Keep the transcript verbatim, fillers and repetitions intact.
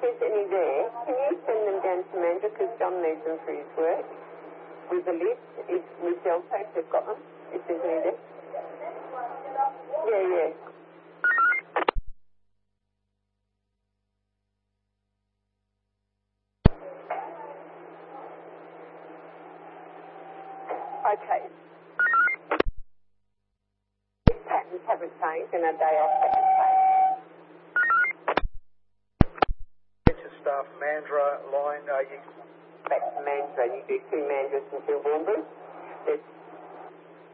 there's any there, can you send them down to Mandra because John needs them for his work? With the list, if, with Delta, if they've got them, if there's any there. Yeah, yeah. Okay. These patterns haven't changed and a day off hasn't changed. Staff Mandra line, uh, you... Back to Mandra, you do two Mandras and two Warmbrews. There's